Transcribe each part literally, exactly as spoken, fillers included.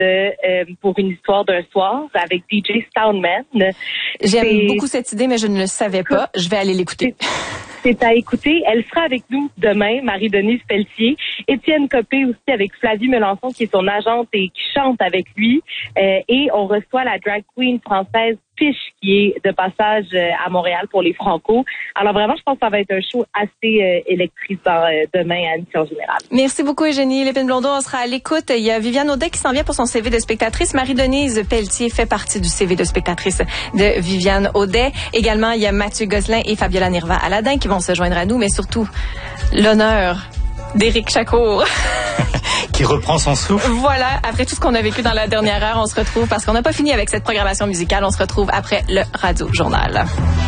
euh, pour une histoire d'un soir avec D J Stoneman. J'aime C'est... beaucoup cette idée, mais je ne le savais pas. Je vais aller l'écouter. C'est à écouter. Elle sera avec nous demain, Marie-Denise Pelletier. Étienne Copé aussi avec Flavie Melançon qui est son agente et qui chante avec lui. Euh, et on reçoit la drag queen française Piche qui est de passage euh, à Montréal pour les Franco. Alors vraiment, je pense que ça va être un show assez euh, électrisant euh, demain à Mission Générale. Merci beaucoup, Eugénie Lépine-Blondeau. On sera à l'écoute. Il y a Viviane Audet qui s'en vient pour son C V de spectatrice. Marie-Denise Pelletier fait partie du C V de spectatrice de Viviane Audet. Également, il y a Mathieu Gosselin et Fabiola Nirva-Aladin qui vont se joindre à nous, mais surtout l'honneur d'Éric Chacour. Qui reprend son souffle. Voilà, après tout ce qu'on a vécu dans la dernière heure, on se retrouve, parce qu'on n'a pas fini avec cette programmation musicale, on se retrouve après le Radio Journal.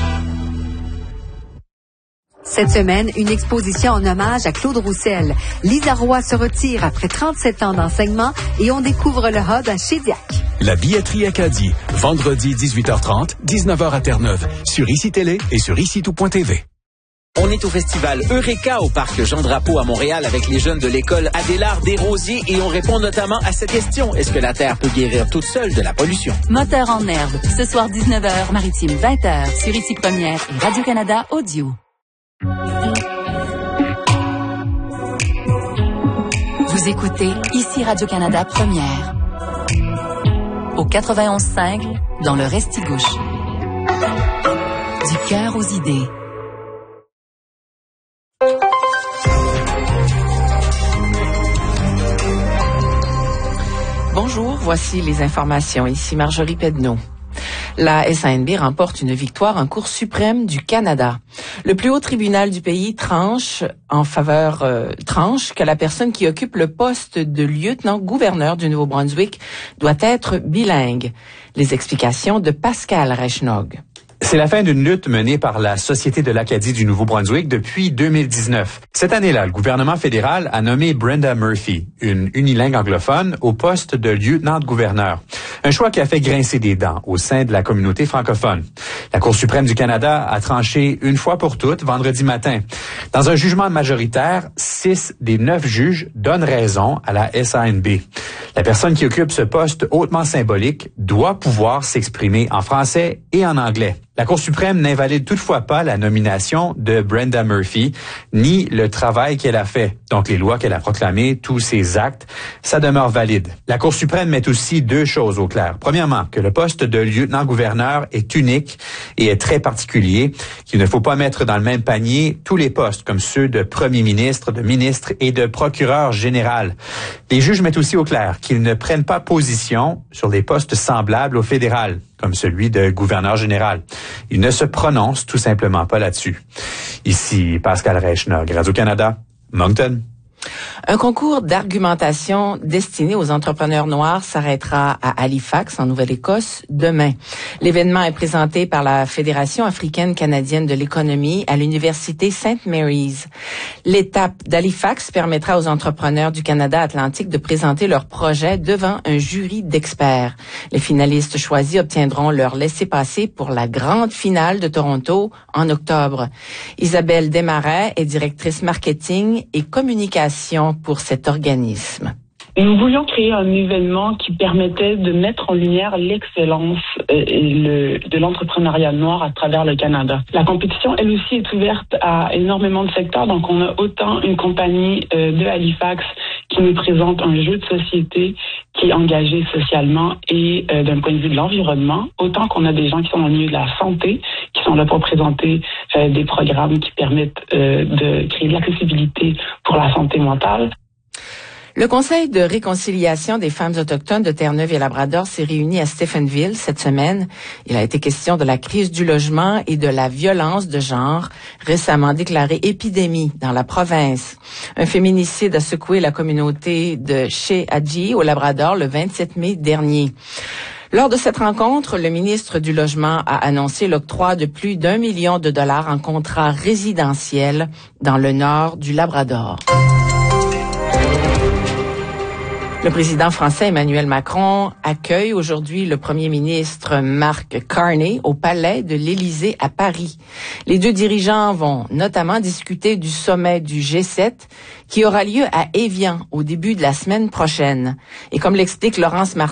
Cette semaine, une exposition en hommage à Claude Roussel. Lisa Roy se retire après trente-sept ans d'enseignement et on découvre le hub à Chédiac. La billetterie Acadie, vendredi dix-huit heures trente, dix-neuf heures à Terre-Neuve, sur I C I Télé et sur ici tout point T V. On est au festival Eureka au parc Jean-Drapeau à Montréal avec les jeunes de l'école Adélard Desrosiers et on répond notamment à cette question. Est-ce que la Terre peut guérir toute seule de la pollution? Moteur en herbe, ce soir dix-neuf heures, Maritime vingt heures, sur Ici Première et Radio-Canada Audio. Vous écoutez Ici Radio-Canada Première. Au quatre-vingt-onze cinq, dans le Restigouche. Du cœur aux idées. Bonjour, voici les informations. Ici Marjorie Pedneau. La S A N B remporte une victoire en Cour suprême du Canada. Le plus haut tribunal du pays tranche en faveur euh, tranche que la personne qui occupe le poste de lieutenant-gouverneur du Nouveau-Brunswick doit être bilingue. Les explications de Pascal Reichnog. C'est la fin d'une lutte menée par la Société de l'Acadie du Nouveau-Brunswick depuis deux mille dix-neuf. Cette année-là, le gouvernement fédéral a nommé Brenda Murphy, une unilingue anglophone, au poste de lieutenant-gouverneur. Un choix qui a fait grincer des dents au sein de la communauté francophone. La Cour suprême du Canada a tranché une fois pour toutes vendredi matin. Dans un jugement majoritaire, six des neuf juges donnent raison à la S A N B. La personne qui occupe ce poste hautement symbolique doit pouvoir s'exprimer en français et en anglais. La Cour suprême n'invalide toutefois pas la nomination de Brenda Murphy, ni le travail qu'elle a fait. Donc, les lois qu'elle a proclamées, tous ses actes, ça demeure valide. La Cour suprême met aussi deux choses au clair. Premièrement, que le poste de lieutenant-gouverneur est unique et est très particulier, qu'il ne faut pas mettre dans le même panier tous les postes, comme ceux de premier ministre, de ministre et de procureur général. Les juges mettent aussi au clair qu'ils ne prennent pas position sur des postes semblables au fédéral, comme celui de gouverneur général. Ils ne se prononcent tout simplement pas là-dessus. Ici Pascal Reichnog, Radio-Canada, Moncton. Un concours d'argumentation destiné aux entrepreneurs noirs s'arrêtera à Halifax, en Nouvelle-Écosse, demain. L'événement est présenté par la Fédération africaine-canadienne de l'économie à l'Université Saint Mary's. L'étape d'Halifax permettra aux entrepreneurs du Canada Atlantique de présenter leurs projets devant un jury d'experts. Les finalistes choisis obtiendront leur laissez-passer pour la grande finale de Toronto en octobre. Isabelle Desmarais est directrice marketing et communication pour cet organisme. Nous voulions créer un événement qui permettait de mettre en lumière l'excellence et le, de l'entrepreneuriat noir à travers le Canada. La compétition, elle aussi, est ouverte à énormément de secteurs. Donc, on a autant une compagnie euh, de Halifax qui nous présente un jeu de société qui est engagé socialement et euh, d'un point de vue de l'environnement, autant qu'on a des gens qui sont dans le milieu de la santé, qui sont là pour présenter euh, des programmes qui permettent euh, de créer de l'accessibilité pour la santé mentale. Le Conseil de réconciliation des femmes autochtones de Terre-Neuve et Labrador s'est réuni à Stephenville cette semaine. Il a été question de la crise du logement et de la violence de genre, récemment déclarée épidémie dans la province. Un féminicide a secoué la communauté de Chez-Adji au Labrador le vingt-sept mai dernier. Lors de cette rencontre, le ministre du Logement a annoncé l'octroi de plus d'un million de dollars en contrats résidentiels dans le nord du Labrador. Le président français Emmanuel Macron accueille aujourd'hui le premier ministre Mark Carney au palais de l'Élysée à Paris. Les deux dirigeants vont notamment discuter du sommet du G sept qui aura lieu à Évian au début de la semaine prochaine. Et comme l'explique Laurence Martin,